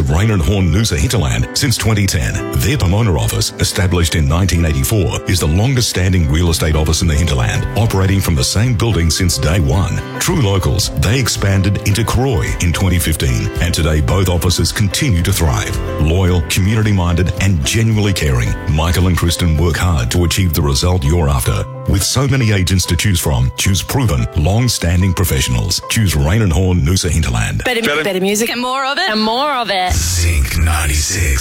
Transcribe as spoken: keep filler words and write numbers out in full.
of Rain and Horn Noosa Hinterland since twenty ten. Their Pomona office, established in nineteen eighty-four, is the longest standing real estate office in the hinterland, operating from the same building since day one. True locals, they expanded into Croy in twenty fifteen, and today both offices continue to thrive. Loyal, community-minded and genuinely caring, Michael and Kristen work hard to achieve the result you're after. With so many agents to choose from, choose proven, long-standing professionals. Choose Rain and Horn Noosa Hinterland. Better, better, better music and more of it. And more of it. Zinc ninety-six.